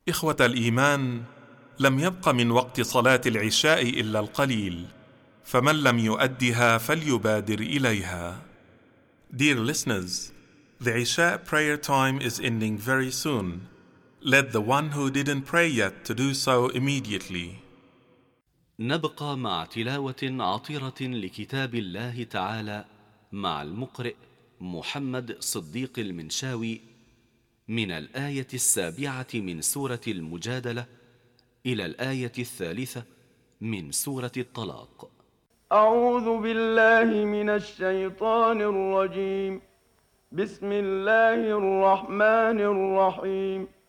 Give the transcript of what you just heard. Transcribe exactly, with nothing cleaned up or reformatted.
إخوة الإيمان، لم يبق من وقت صلاة العشاء إلا القليل، فمن لم يؤدها فليبادر إليها. Dear listeners, the Isha prayer time is ending very soon. Let the one who didn't pray yet to do so immediately. نبقى مع تلاوة عطرة لكتاب الله تعالى مع المقرئ محمد صديق المنشاوي من الآية السابعة من سورة المجادلة إلى الآية الثالثة من سورة الطلاق. أعوذ بالله من الشيطان الرجيم. بسم الله الرحمن الرحيم.